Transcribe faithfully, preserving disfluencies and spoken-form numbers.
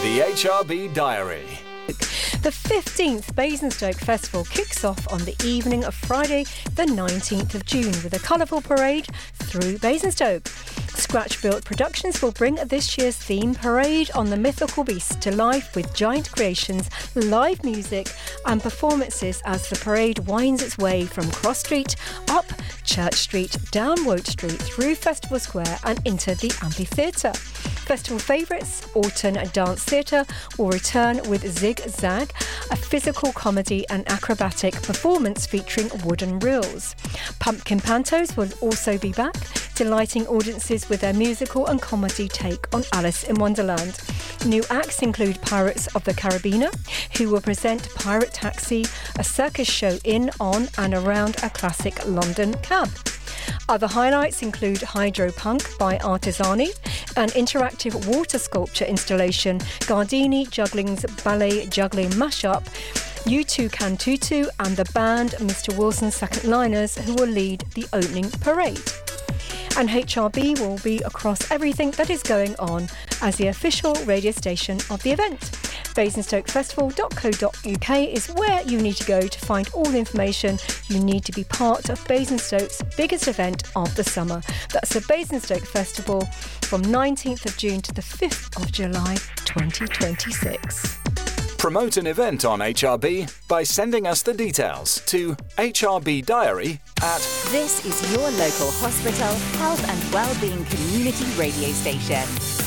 The H R B Diary. The fifteenth Basingstoke Festival kicks off on the evening of Friday the nineteenth of June with a colourful parade through Basingstoke. Scratch Built Productions will bring this year's theme parade on the mythical beast to life with giant creations, live music and performances as the parade winds its way from Cross Street, up Church Street, down Woke Street, through Festival Square and into the amphitheatre. Festival favourites, Alton Dance Theatre, will return with Zig Zag, a physical comedy and acrobatic performance featuring wooden reels. Pumpkin Pantos will also be back, delighting audiences with their musical and comedy take on Alice in Wonderland. New acts include Pirates of the Caribbean, who will present Pirate Taxi, a circus show in, on and around a classic London cab. Other highlights include Hydropunk by Artisani, an interactive water sculpture installation, Gardini Juggling's ballet juggling mashup, U two Can Tutu and the band Mister Wilson's Second Liners, who will lead the opening parade. And H R B will be across everything that is going on as the official radio station of the event. basingstoke festival dot co dot uk is where you need to go to find all the information you need to be part of Basingstoke's biggest event of the summer. That's the Basingstoke Festival from nineteenth of June to the fifth of July twenty twenty-six. Promote an event on H R B by sending us the details to H R B Diary at... This is your local hospital, health and wellbeing community radio station.